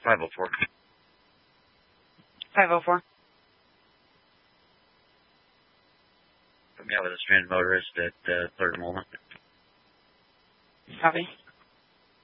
504. 504. Put me out with a stranded motorist at 3rd Mulholland. Copy.